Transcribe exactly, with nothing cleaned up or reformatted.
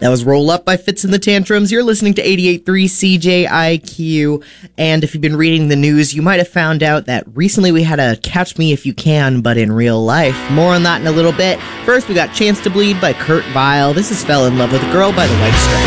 That was Roll Up by Fitz and the Tantrums. You're listening to eighty-eight point three C J I Q. And if you've been reading the news, you might have found out that recently we had a Catch Me If You Can, but in real life. More on that in a little bit. First, we got Chance to Bleed by Kurt Vile. This is Fell in Love with a Girl by the White Stripes.